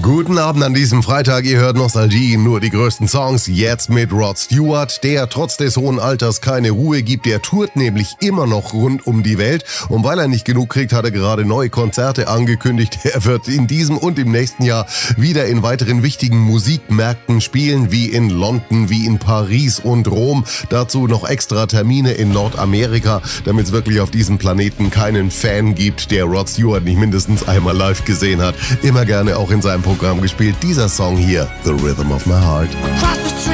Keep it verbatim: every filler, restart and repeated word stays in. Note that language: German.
Guten Abend an diesem Freitag, ihr hört Nostalgie, nur die größten Songs, jetzt mit Rod Stewart, der trotz des hohen Alters keine Ruhe gibt, der tourt nämlich immer noch rund um die Welt und weil er nicht genug kriegt, hat er gerade neue Konzerte angekündigt. Er wird in diesem und im nächsten Jahr wieder in weiteren wichtigen Musikmärkten spielen, wie in London, wie in Paris und Rom, dazu noch extra Termine in Nordamerika, damit es wirklich auf diesem Planeten keinen Fan gibt, der Rod Stewart nicht mindestens einmal live gesehen hat. Immer gerne auch in seinem Programm gespielt. Dieser Song hier, The Rhythm of My Heart.